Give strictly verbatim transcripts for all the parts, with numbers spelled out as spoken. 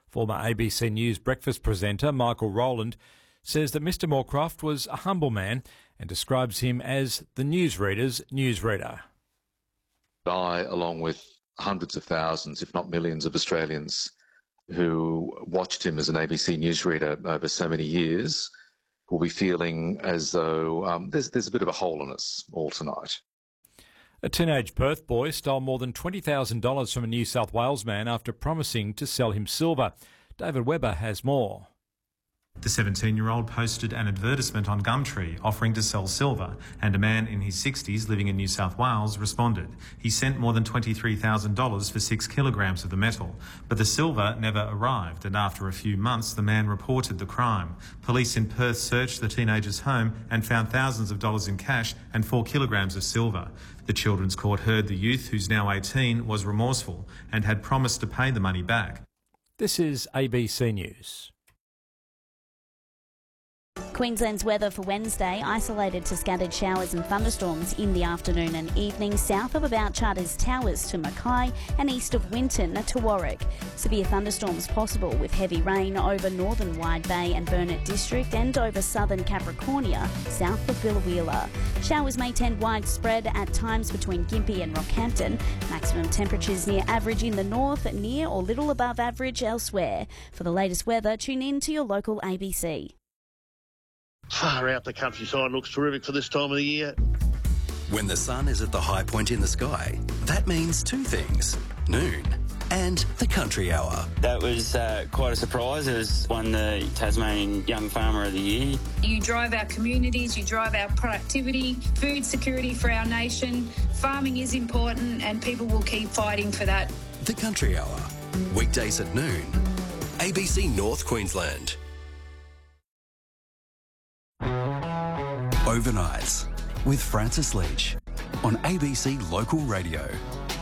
Former A B C News breakfast presenter Michael Rowland says that Mr Moorcroft was a humble man and describes him as the newsreader's newsreader. I, along with hundreds of thousands, if not millions of Australians who watched him as an A B C newsreader over so many years, will be feeling as though um, there's, there's a bit of a hole in us all tonight. A teenage Perth boy stole more than twenty thousand dollars from a New South Wales man after promising to sell him silver. David Webber has more. The seventeen-year-old posted an advertisement on Gumtree offering to sell silver, and a man in his sixties living in New South Wales responded. He sent more than twenty-three thousand dollars for six kilograms of the metal, but the silver never arrived, and after a few months the man reported the crime. Police in Perth searched the teenager's home and found thousands of dollars in cash and four kilograms of silver. The Children's Court heard the youth, who's now eighteen, was remorseful and had promised to pay the money back. This is A B C News. Queensland's weather for Wednesday, isolated to scattered showers and thunderstorms in the afternoon and evening, south of about Charters Towers to Mackay and east of Winton to Warwick. Severe thunderstorms possible with heavy rain over northern Wide Bay and Burnett District and over southern Capricornia, south of Biloela. Showers may tend widespread at times between Gympie and Rockhampton. Maximum temperatures near average in the north, near or little above average elsewhere. For the latest weather, tune in to your local A B C. Far out, the countryside looks terrific for this time of the year. When the sun is at the high point in the sky, that means two things: noon and the country hour. That was uh, quite a surprise. It was won the Tasmanian Young Farmer of the Year. You drive our communities, you drive our productivity, food security for our nation. Farming is important and people will keep fighting for that. The country hour, weekdays at noon. A B C North Queensland. Overnights with Francis Leach on A B C Local Radio.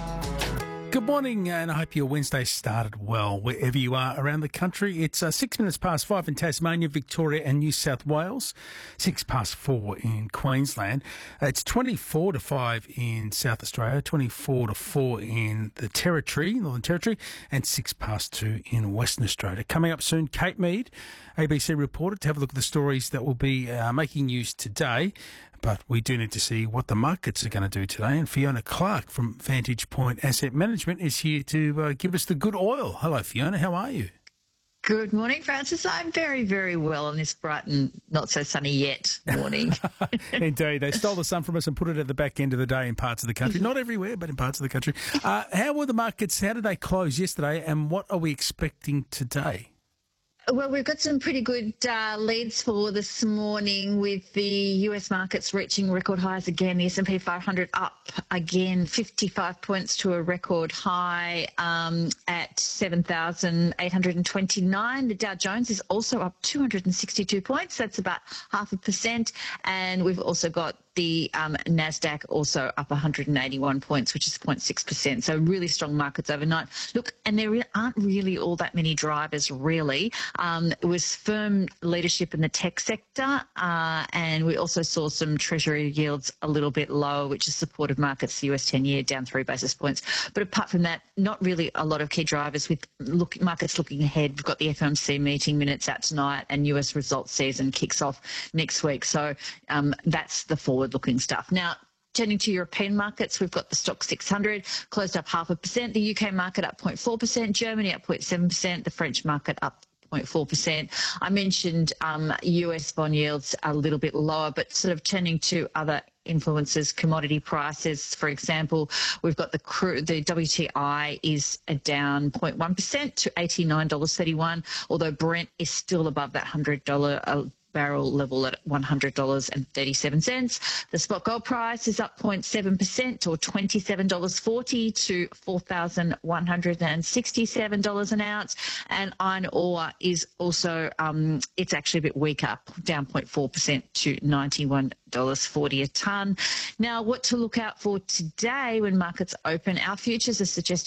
Good morning, and I hope your Wednesday started well wherever you are around the country. It's uh, six minutes past five in Tasmania, Victoria and New South Wales, six past four in Queensland. Uh, it's twenty-four to five in South Australia, twenty-four to four in the Territory, Northern Territory, and six past two in Western Australia. Coming up soon, Kate Mead, A B C reporter, to have a look at the stories that will be uh, making news today. But we do need to see what the markets are going to do today. And Fiona Clark from Vantage Point Asset Management is here to uh, give us the good oil. Hello, Fiona. How are you? Good morning, Francis. I'm very, very well on this bright and not so sunny yet morning. Indeed. They stole the sun from us and put it at the back end of the day in parts of the country. Not everywhere, but in parts of the country. Uh, how were the markets? How did they close yesterday? And what are we expecting today? Well, we've got some pretty good uh, leads for this morning, with the U S markets reaching record highs again. The S and P five hundred up again, fifty-five points to a record high um, at seven thousand eight hundred twenty-nine. The Dow Jones is also up two hundred sixty-two points. That's about half a percent. And we've also got the um, NASDAQ also up one hundred eighty-one points, which is zero point six percent. So really strong markets overnight. Look, and there aren't really all that many drivers, really. Um, it was firm leadership in the tech sector, uh, and we also saw some Treasury yields a little bit lower, which has supported markets. The U S ten-year down three basis points. But apart from that, not really a lot of key drivers. With look, markets looking ahead, we've got the F O M C meeting minutes out tonight, and U S results season kicks off next week. So um, that's the forward-looking stuff. Now, turning to European markets, we've got the Stoxx six hundred closed up half a percent. The U K market up zero point four percent. Germany up zero point seven percent. The French market up zero point four percent. I mentioned um, U S bond yields a little bit lower, but sort of turning to other influences, commodity prices, for example, we've got the crude, the W T I is down zero point one percent to eighty-nine dollars thirty-one, although Brent is still above that one hundred dollars uh, barrel level at one hundred dollars and thirty-seven cents. The spot gold price is up zero point seven percent, or twenty-seven dollars forty to four thousand one hundred sixty-seven dollars an ounce. And iron ore is also, um, it's actually a bit weaker, down zero point four percent to ninety-one dollars forty a tonne. Now, what to look out for today when markets open? Our futures are suggesting a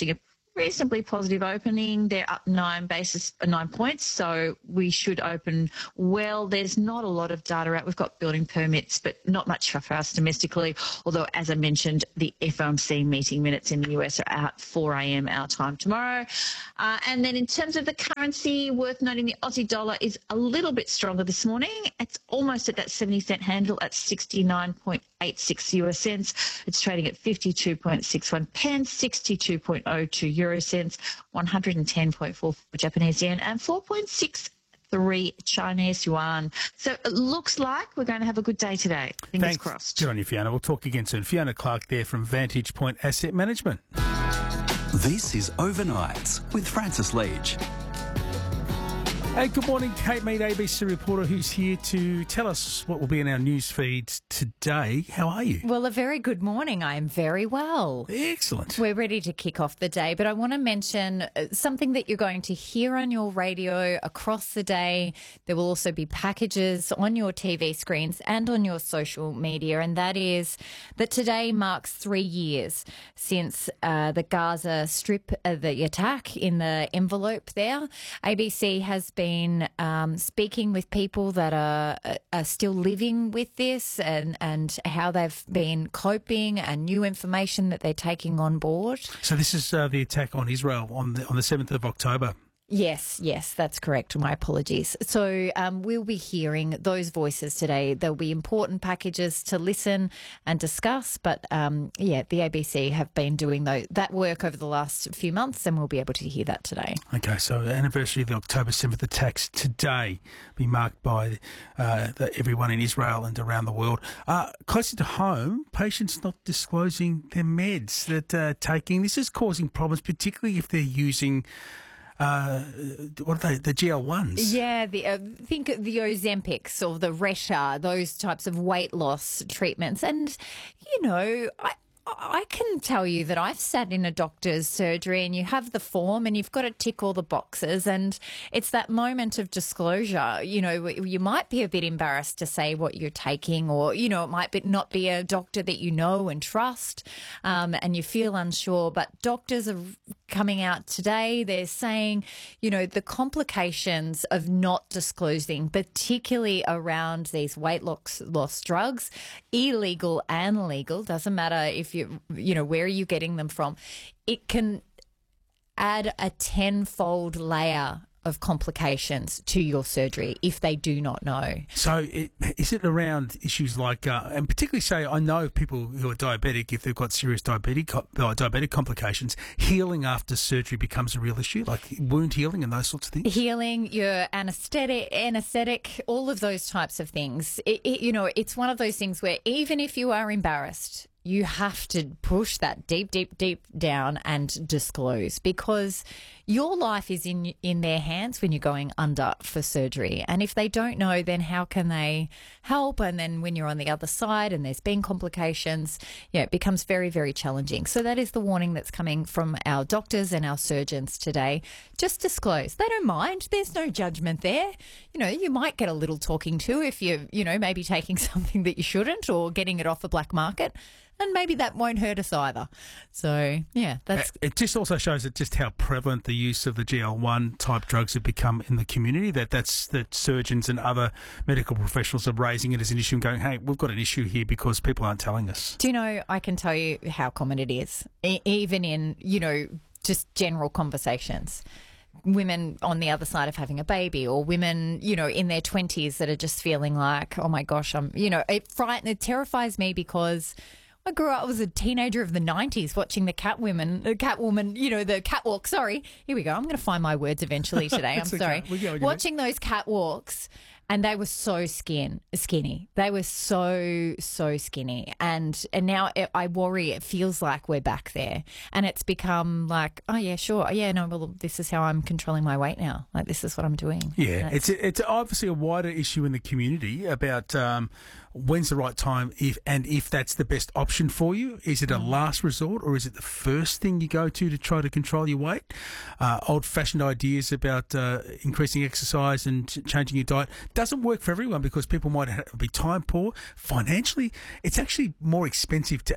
reasonably positive opening. They're up nine basis, nine points, so we should open well. There's not a lot of data out. We've got building permits, but not much for us domestically, although, as I mentioned, the F O M C meeting minutes in the U S are out four a m our time tomorrow. Uh, and then in terms of the currency, worth noting the Aussie dollar is a little bit stronger this morning. It's almost at that seventy cent handle at sixty-nine point eight six U S cents. It's trading at fifty-two point six one pence, sixty-two point zero two euro cents, one hundred ten point four four Japanese yen, and four point six three Chinese yuan. So it looks like we're going to have a good day today. Fingers Thanks. crossed. Good on you, Fiona. We'll talk again soon. Fiona Clark there from Vantage Point Asset Management. This is Overnights with Francis Leach. Hey, good morning, Kate Mead, A B C reporter, who's here to tell us what will be in our news feeds today. How are you? Well, a very good morning. I am very well. Excellent. We're ready to kick off the day, but I want to mention something that you're going to hear on your radio across the day. There will also be packages on your T V screens and on your social media, and that is that today marks three years since uh, the Gaza Strip, uh, the attack in the envelope there. A B C has been been um, speaking with people that are, are still living with this and, and how they've been coping and new information that they're taking on board. So this is uh, the attack on Israel on the on the seventh of October. Yes, yes, that's correct. My apologies. So um, we'll be hearing those voices today. There'll be important packages to listen and discuss, but um, yeah, the A B C have been doing those, that work over the last few months, and we'll be able to hear that today. Okay, so the anniversary of the October seventh attacks today be marked by uh, the, everyone in Israel and around the world. Uh, closer to home, patients not disclosing their meds that uh, taking. This is causing problems, particularly if they're using Uh, what are they? The G L ones? Yeah, the, uh, think of the Ozempics or the Resha, those types of weight loss treatments. And, you know, I, I can tell you that I've sat in a doctor's surgery and you have the form and you've got to tick all the boxes, and it's that moment of disclosure. You know, you might be a bit embarrassed to say what you're taking, or, you know, it might be, not be a doctor that you know and trust, um, and you feel unsure. But doctors are coming out today. They're saying, you know, the complications of not disclosing, particularly around these weight loss, loss drugs, illegal and legal, doesn't matter if you, you know, where are you getting them from, it can add a tenfold layer of complications to your surgery if they do not know. So it, is it around issues like, uh, and particularly say, I know people who are diabetic, if they've got serious diabetic, uh, diabetic complications, healing after surgery becomes a real issue, like wound healing and those sorts of things? Healing, your anesthetic, anesthetic, all of those types of things. It, it, you know, it's one of those things where even if you are embarrassed, you have to push that deep, deep, deep down and disclose, because your life is in in their hands when you're going under for surgery. And if they don't know, then how can they help? And then when you're on the other side and there's been complications, yeah, it becomes very, very challenging. So that is the warning that's coming from our doctors and our surgeons today. Just disclose. They don't mind. There's no judgment there. You know, you might get a little talking to if you're, you know, maybe taking something that you shouldn't or getting it off the black market. And maybe that won't hurt us either. So, yeah, that's... It just also shows that just how prevalent the use of the G L one type drugs have become in the community, that that's that surgeons and other medical professionals are raising it as an issue and going, hey, we've got an issue here because people aren't telling us. Do you know, I can tell you how common it is, e- even in, you know, just general conversations. Women on the other side of having a baby, or women, you know, in their twenties that are just feeling like, oh my gosh, I'm, you know, it frightens, it terrifies me because I grew up, I was a teenager of the nineties watching the Catwoman, the Catwoman, you know, the catwalk. Sorry, here we go. I'm going to find my words eventually today. I'm sorry. Okay. Watching those catwalks, and they were so skin skinny. They were so, so skinny. And and now it, I worry it feels like we're back there. And it's become like, oh, yeah, sure. Yeah, no, well, this is how I'm controlling my weight now. Like, this is what I'm doing. Yeah, it's it's obviously a wider issue in the community about um, when's the right time, if and if that's the best option for you. Is it a last resort, or is it the first thing you go to to try to control your weight? Uh, old-fashioned ideas about uh, increasing exercise and ch- changing your diet doesn't work for everyone, because people might have, be time poor. Financially, it's actually more expensive to eat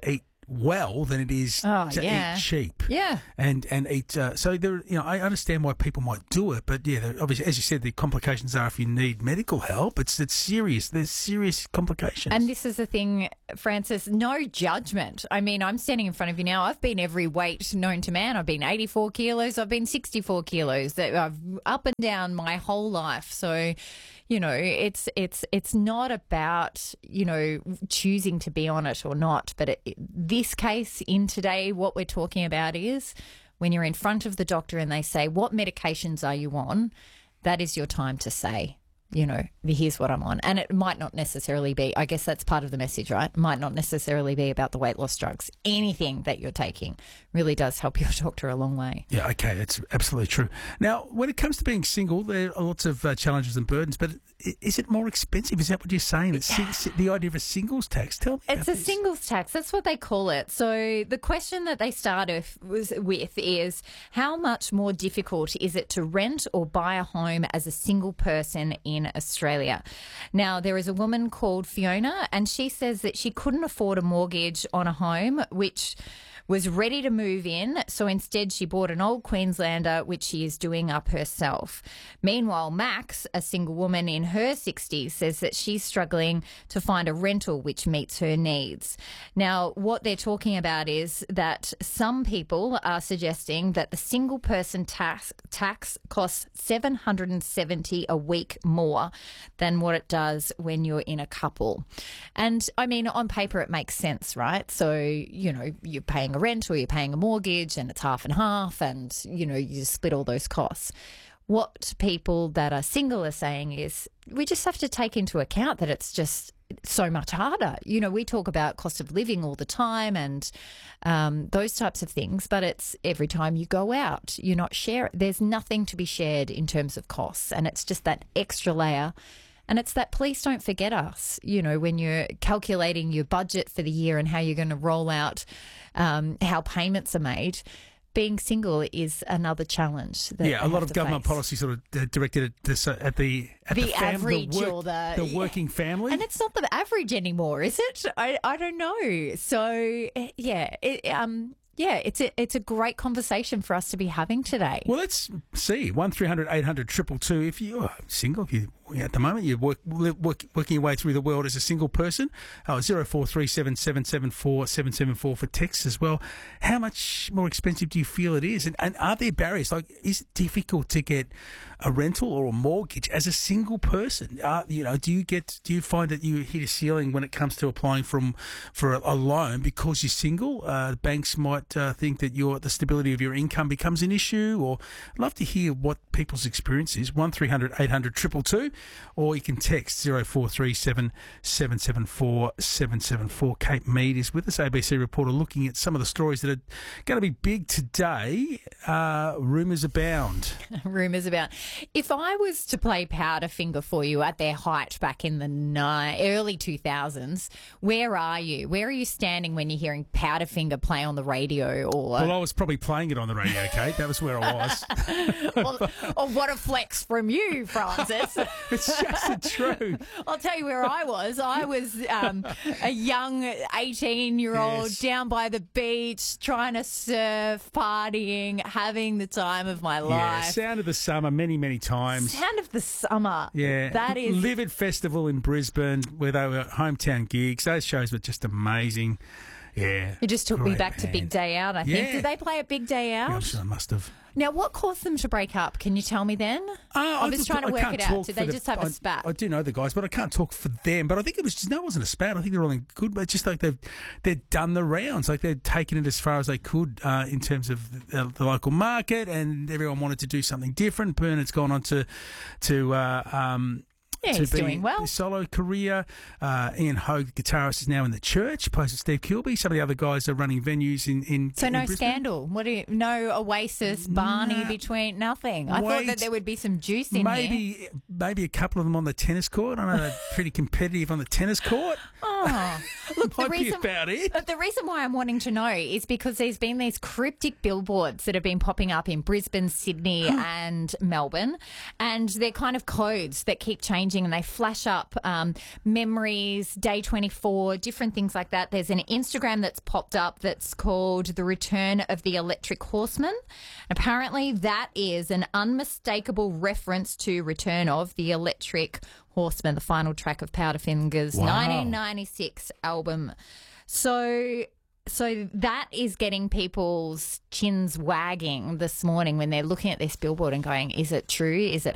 well than it is Oh, to yeah. eat cheap. Yeah. And and eat. Uh, so there, you know, I understand why people might do it, but yeah, there- obviously, as you said, the complications are if you need medical help. It's it's serious. There's serious complications. And this is the thing, Francis, no judgment. I mean, I'm standing in front of you now. I've been every weight known to man. I've been eighty-four kilos. I've been sixty-four kilos. That I've up and down my whole life. So, you know, it's it's it's not about, you know, choosing to be on it or not. But it, this case in today, what we're talking about is when you're in front of the doctor and they say, what medications are you on? That is your time to say, you know, here's what I'm on. And it might not necessarily be, I guess that's part of the message, right? It might not necessarily be about the weight loss drugs. Anything that you're taking really does help your doctor a long way. Yeah, okay, that's absolutely true. Now, when it comes to being single, there are lots of uh, challenges and burdens, but i- is it more expensive? Is that what you're saying? It's si- si- the idea of a singles tax. Tell me. It's about a this. singles tax. That's what they call it. So the question that they start with, was, with is how much more difficult is it to rent or buy a home as a single person in Australia? Now, there is a woman called Fiona, and she says that she couldn't afford a mortgage on a home, which was ready to move in, so instead she bought an old Queenslander, which she is doing up herself. Meanwhile, Max, a single woman in her sixties, says that she's struggling to find a rental which meets her needs. Now, what they're talking about is that some people are suggesting that the single person tax, tax costs seven hundred seventy dollars a week more than what it does when you're in a couple. And, I mean, on paper it makes sense, right? So, you know, you're paying a rent or you're paying a mortgage and it's half and half and, you know, you just split all those costs. What people that are single are saying is we just have to take into account that it's just so much harder. You know, we talk about cost of living all the time and um, those types of things, but it's every time you go out, you're not sharing. There's nothing to be shared in terms of costs, and it's just that extra layer. And it's that please don't forget us, you know, when you're calculating your budget for the year and how you're going to roll out um, how payments are made. Being single is another challenge. That Yeah, a they lot have of to government face. policy sort of uh, directed at, this, uh, at the at the, The fam- average the, work- or the- the working family. And it's not the average anymore, is it? I, I don't know. So, eh, yeah, it, um, yeah, it's a, it's a great conversation for us to be having today. Well, let's see. one three hundred eight hundred two two two. If you're single, if you at the moment you're work, work, working your way through the world as a single person, oh, zero four three seven seven seven four seven seven four for texts as well. How much more expensive do you feel it is? And, and are there barriers? Like, is it difficult to get a rental or a mortgage as a single person? Uh, you know, do you get do you find that you hit a ceiling when it comes to applying from for a, a loan because you're single? Uh, banks might uh, think that your the stability of your income becomes an issue. Or I'd love to hear what people's experience is. One three hundred eight hundred two two two, or you can text zero four three seven seven seven four seven seven four. Kate Mead is with us, A B C reporter, looking at some of the stories that are going to be big today. Uh, rumours abound. Rumours about. If I was to play Powderfinger for you at their height back in the ni- early two thousands, where are you? Where are you standing when you're hearing Powderfinger play on the radio? Or Well, I was probably playing it on the radio, Kate. That was where I was. or, or what a flex from you, Francis. It's just the truth. I'll tell you where I was. I was um, a young eighteen-year-old Yes. down by the beach, trying to surf, partying, having the time of my Yeah, life. Sound of the Summer many, many times. Sound of the Summer. Yeah. That is... Livid Festival in Brisbane, where they were hometown gigs. Those shows were just amazing. Yeah. It just took me Great back to band. Big Day Out, I think. Yeah. Did they play at Big Day Yeah, I'm Out? sure they must have. Now, what caused them to break up? Can you tell me then? Uh, I'm I just look, trying to I work can't it out. talk Did for they the- just have I, a spat? I do know the guys, but I can't talk for them. But I think it was just, no, it wasn't a spat. I think they're all in good, but it's just like they've they've done the rounds. Like they've taken it as far as they could uh, in terms of the, the local market, and everyone wanted to do something different. Bernard's gone on to to. Uh, um, Yeah, to he's be doing well. a solo career. Uh, Ian Hogue, the guitarist, is now in the church. Plays with Steve Kilby. Some of the other guys are running venues in in. So in no Brisbane. scandal. What do you, no Oasis, Barney Nah. between nothing. I thought Wait. that there would be some juice in here. Maybe maybe a couple of them on the tennis court. I know they're pretty competitive on the tennis court. Oh, Oh, look, the Might be reason, about it. the reason why I'm wanting to know is because there's been these cryptic billboards that have been popping up in Brisbane, Sydney and Melbourne, and they're kind of codes that keep changing and they flash up um, memories, day twenty-four, different things like that. There's an Instagram that's popped up that's called The Return of the Electric Horseman. Apparently that is an unmistakable reference to Return of the Electric Horseman, the final track of Powderfinger's Wow. nineteen ninety-six album. So so that is getting people's chins wagging this morning when they're looking at this billboard and going, is it true? Is it